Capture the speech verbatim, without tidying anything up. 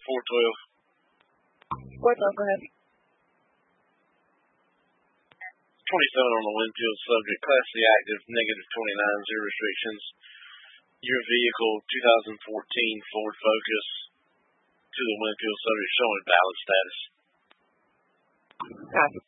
four twelve. four twelve, go ahead. twenty-seven on the Winfield subject, Class C active, negative twenty-nine, zero restrictions. Your vehicle, two thousand fourteen Ford Focus, to the Winfield subject, showing valid status. Copy.